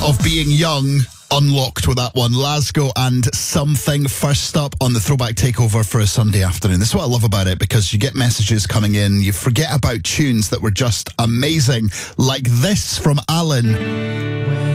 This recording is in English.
of being young unlocked with that one. Lasgo and Something first up on the Throwback Takeover for a Sunday afternoon. This is what I love about it, because you get messages coming in, you forget about tunes that were just amazing, like this from Alan.